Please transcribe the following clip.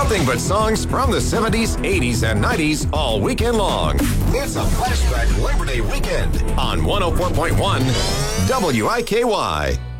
Nothing but songs from the 70s, 80s, and 90s all weekend long. It's a Flashback Labor Day weekend on 104.1 WIKY.